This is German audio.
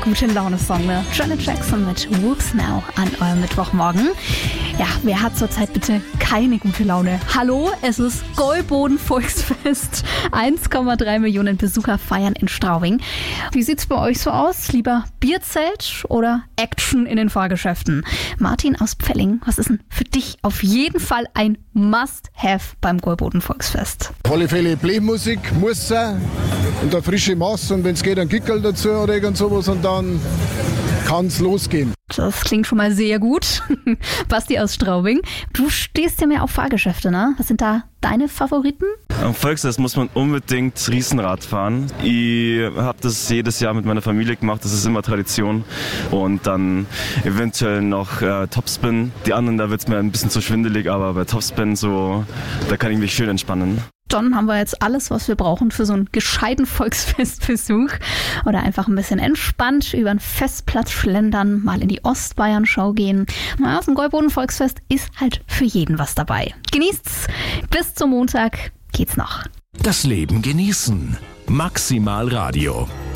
gute Laune-Song, ne? Janet Jackson mit Whoops Now an eurem Mittwochmorgen. Ja, wer hat zurzeit bitte keine gute Laune? Hallo, es ist Gäuboden Volksfest. 1,3 Millionen Besucher feiern in Straubing. Wie sieht's bei euch so aus? Lieber Bierzelt oder Action in den Fahrgeschäften? Martin aus Pfelling, was ist denn für dich auf jeden Fall ein Must-Have beim Gäuboden Volksfest? Auf alle Fälle Blechmusik muss sein und eine frische Masse und wenn es geht ein Kickerl dazu oder irgend sowas und dann kann es losgehen. Das klingt schon mal sehr gut. Basti aus Straubing, du stehst ja mehr auf Fahrgeschäfte, ne? Was sind da deine Favoriten? Am Volksfest muss man unbedingt Riesenrad fahren. Ich habe das jedes Jahr mit meiner Familie gemacht, das ist immer Tradition. Und dann eventuell noch Topspin. Die anderen, da wird es mir ein bisschen zu schwindelig, aber bei Topspin so, da kann ich mich schön entspannen. Dann haben wir jetzt alles, was wir brauchen für so einen gescheiten Volksfestbesuch. Oder einfach ein bisschen entspannt über den Festplatz schlendern, mal in die Ostbayern-Schau gehen. Na, so ein Gäuboden Volksfest ist halt für jeden was dabei. Genießt's! Bis zum Montag geht's noch. Das Leben genießen. Maximal Radio.